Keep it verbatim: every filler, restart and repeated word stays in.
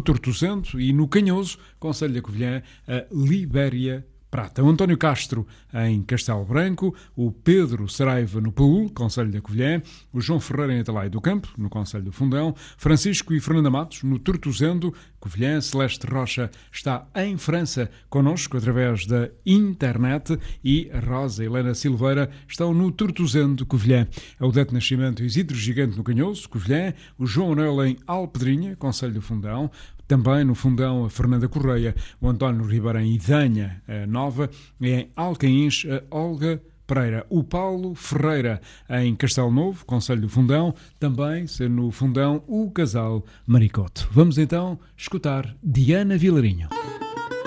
Tortozendo, e no Canhoso, concelho da Covilhã, a Libéria Prata. O António Castro em Castelo Branco, o Pedro Saraiva no Paúl, concelho da Covilhã, o João Ferreira em Atalaia do Campo, no concelho do Fundão, Francisco e Fernanda Matos no Tortozendo, Covilhã. Celeste Rocha está em França connosco através da internet, e a Rosa e Helena Silveira estão no Tortozendo, Covilhã. É o Dete Nascimento e Isidro Gigante no Canhoso, Covilhã, o João Manuel em Alpedrinha, concelho do Fundão, também no Fundão a Fernanda Correia, o António Ribeiro em Idanha a Nova, e em Alcaíns a Olga Pereira. O Paulo Ferreira em Castelo Novo, concelho do Fundão, também no Fundão o casal Maricoto. Vamos então escutar Diana Vilarinho.